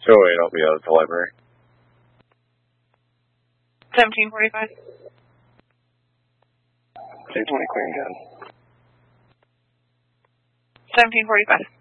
208, I'll be out at the library. 1745. 220, clear and good. 1745.